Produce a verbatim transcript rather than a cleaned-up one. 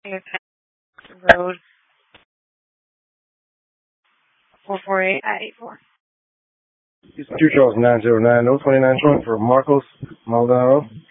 Road four four eight eight four. Two Charles nine zero nine, no twenty nine showing for Marcos Maldonado.